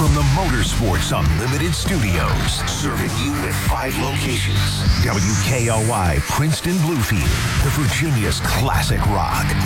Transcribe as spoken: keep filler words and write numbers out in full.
from the Motorsports Unlimited Studios, serving you with five locations. W K O I Princeton Bluefield, the Virginia's classic rock.